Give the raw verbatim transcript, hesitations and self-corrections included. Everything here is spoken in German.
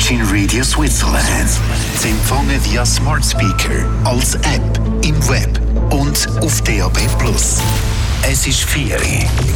Virgin Radio Switzerland. Zu empfangen via Smart Speaker, als App, im Web und auf D A B plus. Es ist vier Uhr.